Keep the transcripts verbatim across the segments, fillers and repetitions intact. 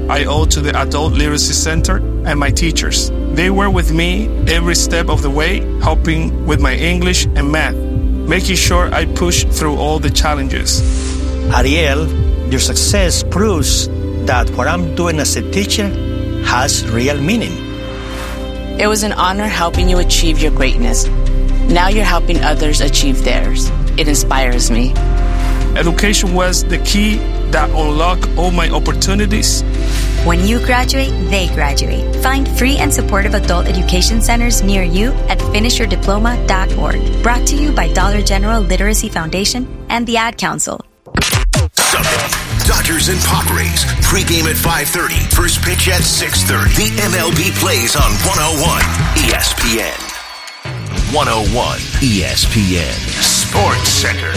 I owe to the Adult Literacy Center and my teachers. They were with me every step of the way, helping with my English and math, making sure I pushed through all the challenges. Ariel, your success proves that what I'm doing as a teacher has real meaning. It was an honor helping you achieve your greatness. Now you're helping others achieve theirs. It inspires me. Education was the key that unlocked all my opportunities. When you graduate, they graduate. Find free and supportive adult education centers near you at finish your diploma dot org. Brought to you by Dollar General Literacy Foundation and the Ad Council. Dodgers and Padres. Pre-game at five thirty. First pitch at six thirty. The M L B plays on one oh one E S P N. one oh one E S P N. Sports Center.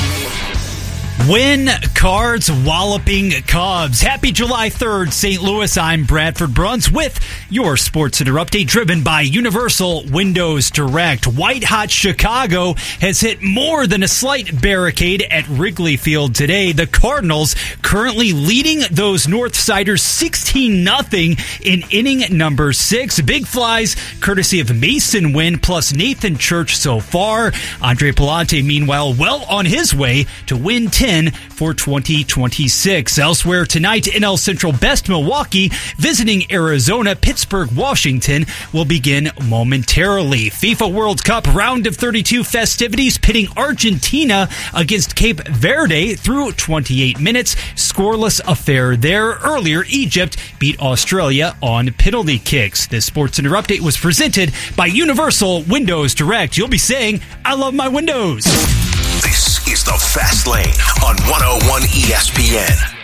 Win, Cards, walloping Cubs. Happy July third, Saint Louis. I'm Bradford Bruns with your Sports Center update driven by Universal Windows Direct. White hot Chicago has hit more than a slight barricade at Wrigley Field today. The Cardinals currently leading those Northsiders sixteen nothing in inning number six. Big flies courtesy of Mason Wynn plus Nathan Church so far. Andre Palante, meanwhile, well on his way to win ten for twenty twenty-six. Elsewhere tonight, N L Central Best Milwaukee visiting Arizona. Pittsburgh, Washington will begin momentarily. FIFA World Cup round of thirty-two festivities pitting Argentina against Cape Verde through twenty-eight minutes. Scoreless affair there. Earlier, Egypt beat Australia on penalty kicks. This Sports Center update was presented by Universal Windows Direct. You'll be saying, I love my windows. This is the Fast Lane on one oh one E S P N.